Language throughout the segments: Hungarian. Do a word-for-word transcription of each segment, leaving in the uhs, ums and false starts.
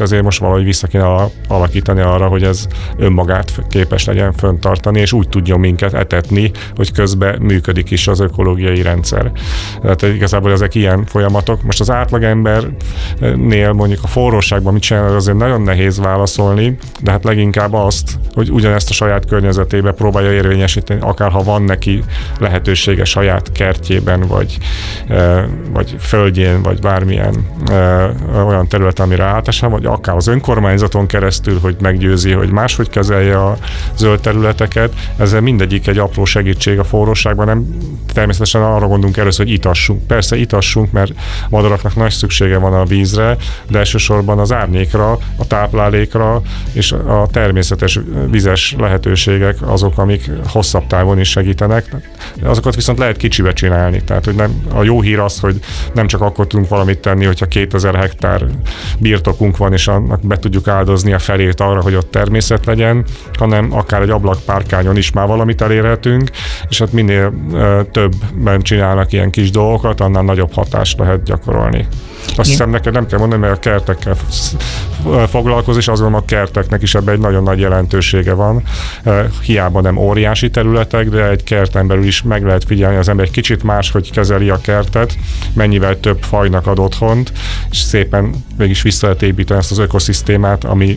ezért most valahogy vissza kéne alakítani arra, hogy ez önmagát képes legyen föntartani, és úgy tudjon minket etetni, hogy közben működik is az ökológiai rendszer. Tehát igazából ezek ilyen folyamatok. Most az átlagembernél mondjuk a forróságban mit csinál, azért nagyon nehéz válaszolni, de hát leginkább azt, hogy ugyanezt a saját környezetébe próbálja érvényesíteni, akár ha van neki lehetősége saját kertjében, vagy, vagy földjén, vagy bármilyen olyan terület, amire átása, vagy akár az önkormányzaton keresztül, hogy meggyőzi, hogy máshogy kezelje a zöld területeket. Ezzel mindegyik egy apró segítség a forróságban. Nem természetesen arra gondolunk először, hogy itassunk. Persze itassunk, mert madaraknak nagy szüksége van a vízre, de elsősorban az árnyékra, a táplálékra és a természetes vizes lehetőségek azok, amik hosszabb távon is segítenek. Azokat viszont lehet kicsibe csinálni. Tehát, hogy nem, a jó hír az, hogy nem csak akkor tudunk valamit tenni, hogyha kétezer hektár birtokunk van, és annak be tudjuk áldozni a felét arra, hogy ott természet legyen, hanem akár egy ablakpárkányon is már valamit elérhetünk, és hát minél uh, többben csinálnak ilyen kis dolgokat, annál nagyobb hatást lehet gyakorolni. Azt Igen. hiszem, neked nem kell mondani, mert a kertekkel foglalkoz, és azon a kerteknek is ebben egy nagyon nagy jelentősége van. Hiába nem óriási területek, de egy kerten belül is meg lehet figyelni, az ember egy kicsit máshogy kezeli a kertet, mennyivel több fajnak ad otthont, és szépen mégis vissza lehet építeni ezt az ökoszisztémát, ami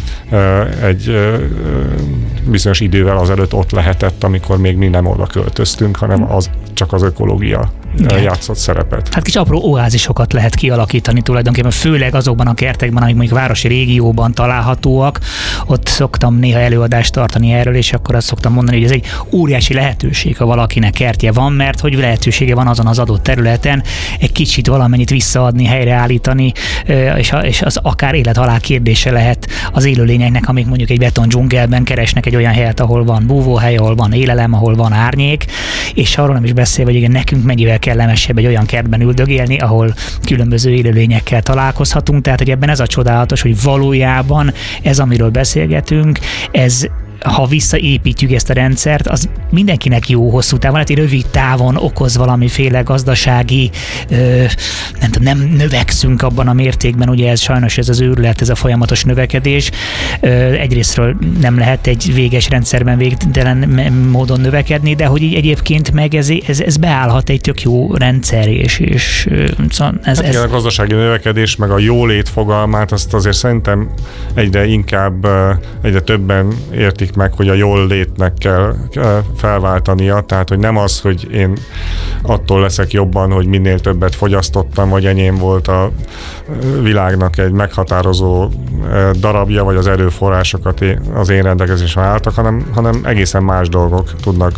egy bizonyos idővel azelőtt ott lehetett, amikor még mi nem oda költöztünk, hanem az csak az ökológia Igen. játszott szerepet. Hát kis apró oázisokat lehet kialakítani tulajdonképpen, főleg azokban a kertekben, amik mondjuk városi régióban találhatóak. Ott szoktam néha előadást tartani erről, és akkor azt szoktam mondani, hogy ez egy óriási lehetőség, ha valakinek kertje van, mert hogy lehetősége van azon az adott területen egy kicsit valamennyit visszaadni, helyreállítani, és az akár élet-halál kérdése lehet az élőlényeknek, amik mondjuk egy beton dzsungelben keresnek egy olyan helyet, ahol van búvóhely, ahol van élelem, ahol van árnyék, és arról nem is beszél, hogy igen, nekünk mennyivel kellemesebb egy olyan kertben üldögélni, ahol különböző élőlényekkel találkozhatunk, tehát hogy ebben ez a csodálatos, hogy valójában ez, amiről beszélgetünk, ez ha visszaépítjük ezt a rendszert, az mindenkinek jó hosszú távon, hát rövid távon okoz valamiféle gazdasági, ö, nem tudom, nem növekszünk abban a mértékben, ugye ez sajnos ez az őrület, ez a folyamatos növekedés. Ö, egyrésztről nem lehet egy véges rendszerben végtelen módon növekedni, de hogy így egyébként meg ez, ez, ez beállhat egy tök jó rendszer, és, és szóval ez... Hát igen, a gazdasági növekedés, meg a jólét fogalmát, azt azért szerintem egyre inkább, egyre többen értik meg, hogy a jól létnek kell felváltania, tehát hogy nem az, hogy én attól leszek jobban, hogy minél többet fogyasztottam, vagy enyém volt a világnak egy meghatározó darabja, vagy az erőforrásokat az én rendelkezésre álltak, hanem, hanem egészen más dolgok tudnak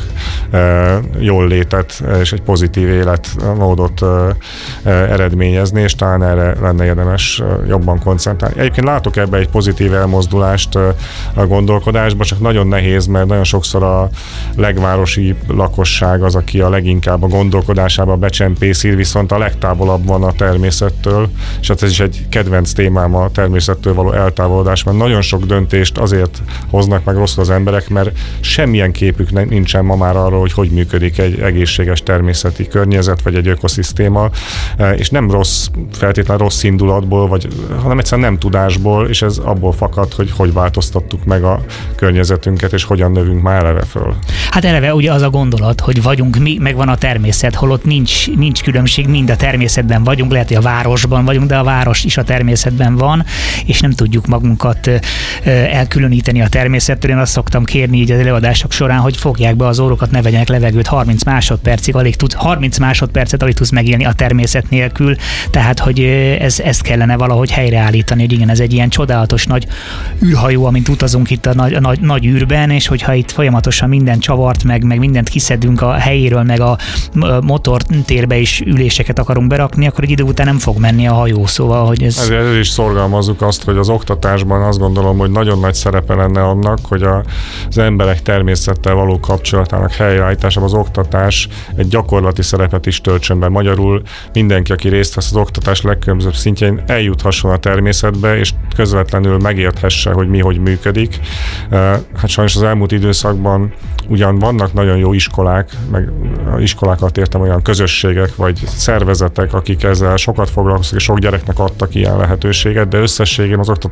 jól létet és egy pozitív életmódot eredményezni, és talán erre lenne érdemes jobban koncentrálni. Egyébként látok ebbe egy pozitív elmozdulást a gondolkodásba, csak nagyon nehéz, mert nagyon sokszor a legvárosi lakosság az, aki a leginkább a gondolkodásába becsempészi, viszont a legtávolabb van a természettől, és hát ez is egy kedvenc témám a természettől való eltávolodás, mert nagyon sok döntést azért hoznak meg rosszul az emberek, mert semmilyen képük nincsen ma már arról, hogy hogy működik egy egészséges természeti környezet, vagy egy ökoszisztéma, és nem rossz, feltétlenül rossz indulatból, vagy, hanem egyszerűen nem tudásból, és ez abból fakad, hogy hogy változtattuk meg a környezetünket, és hogyan növünk már eleve föl. Hát eleve ugye az a gondolat, hogy vagyunk mi, meg van a természet, holott nincs, nincs különbség, mind a természetben vagyunk, lehet, hogy a városban vagyunk, de a város is a természetben van, és nem tudjuk magunkat elkülöníteni a természettől. Én azt szoktam kérni így az előadások során, hogy fogják be az órokat, ne vegyenek levegőt harminc másodpercig, alig tud, harminc másodpercet alig tudsz megélni a természet nélkül, tehát hogy ez, ezt kellene valahogy helyreállítani, hogy igen, ez egy ilyen csodálatos nagy űrhajó, amint utazunk itt a nagy, a nagy, nagy űrben, és hogyha itt folyamatosan minden csavart, meg, meg mindent kiszedünk a helyéről, meg a motortérbe is üléseket akarunk berakni, akkor egy idő után nem fog menni a hajó, szóval, hogy ez... Ezért is szorgalmazzuk azt, hogy az oktatásban azt gondolom, hogy nagyon nagy szerepe lenne annak, hogy a, az emberek természettel való kapcsolatának helyreállításában az oktatás egy gyakorlati szerepet is töltsön be. Magyarul mindenki, aki részt vesz az oktatás legkülönbözőbb szintjén, eljuthasson a természetbe, és közvetlenül megérthesse, hogy mi hogy működik. Hát sajnos az elmúlt időszakban ugyan vannak nagyon jó iskolák, meg iskolákat értem olyan közösségek, vagy szervezetek, akik ezzel sokat foglalkoznak, és sok gyereknek adtak ilyen lehetőséget, de összességében az